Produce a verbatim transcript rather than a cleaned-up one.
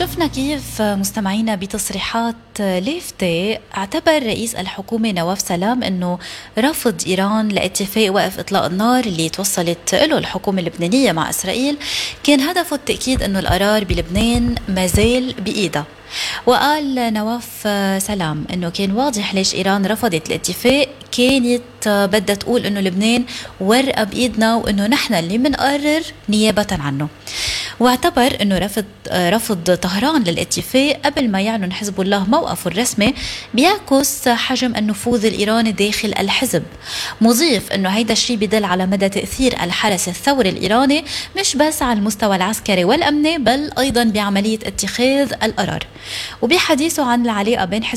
شفنا كيف مستمعينا بتصريحات لافتة اعتبر رئيس الحكومة نواف سلام أنه رفض إيران لاتفاق وقف إطلاق النار اللي توصلت له الحكومة اللبنانية مع إسرائيل كان هدفه التأكيد أنه القرار بلبنان ما زال بإيدها. وقال نواف سلام أنه كان واضح ليش إيران رفضت الاتفاق، كانت بدها تقول أنه لبنان ورقة بإيدنا وأنه نحن اللي منقرر نيابة عنه. واعتبر أنه رفض رفض طهران للاتفاق قبل ما يعلن حزب الله موقفه الرسمي بيعكس حجم النفوذ الإيراني داخل الحزب، مضيف أنه هيدا الشيء بدل على مدى تأثير الحرس الثوري الإيراني مش بس على المستوى العسكري والأمني بل أيضا بعملية اتخاذ القرار. وبحديثه عن العلاقة بين